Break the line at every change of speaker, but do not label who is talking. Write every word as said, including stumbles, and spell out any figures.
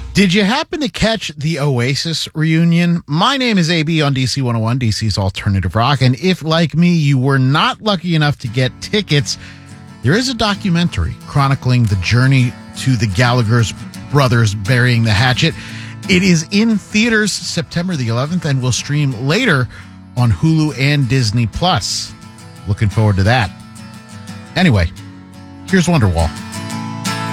Did you happen to catch the Oasis reunion? My name is A B on D C one oh one, D C's Alternative Rock. And if, like me, you were not lucky enough to get tickets, there is a documentary chronicling the journey to the Gallagher's brothers burying the hatchet. It is in theaters September the eleventh and will stream later on Hulu and Disney Plus. Looking forward to that. Anyway, here's Wonderwall.